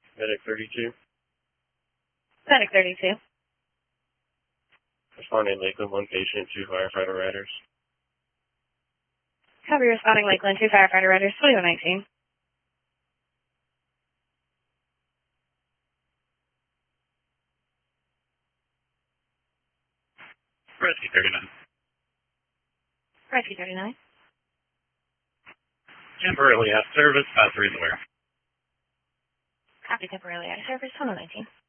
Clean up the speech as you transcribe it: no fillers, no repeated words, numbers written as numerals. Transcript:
Medic 32. Medic 32. Responding Lakeland, 1 patient, 2 firefighter riders. Copy, responding Lakeland, 2 firefighter riders, 2119. Rescue 39. Rescue 39. Temporarily out of service, 3 is aware. Copy, temporarily out of service, 2119.